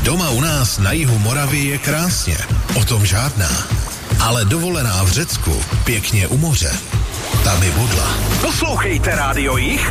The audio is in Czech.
Doma u nás na jihu Moravy je krásně, o tom žádná. Ale dovolená v Řecku, pěkně u moře, tam je bodla. Poslouchejte Rádio Jich